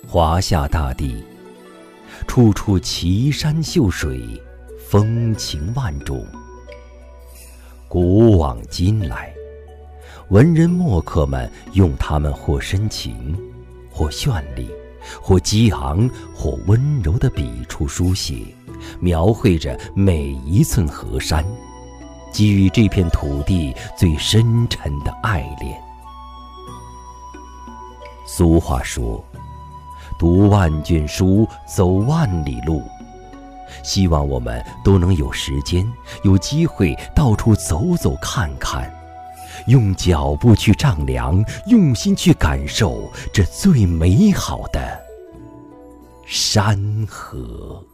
华夏大地，处处奇山秀水，风情万种。古往今来，文人墨客们用它们或深情，或绚丽，或激昂，或温柔的笔触书写，描绘着每一寸河山，给予这片土地最深沉的爱恋。俗话说，读万卷书，走万里路。希望我们都能有时间，有机会到处走走看看，用脚步去丈量，用心去感受这最美好的山河。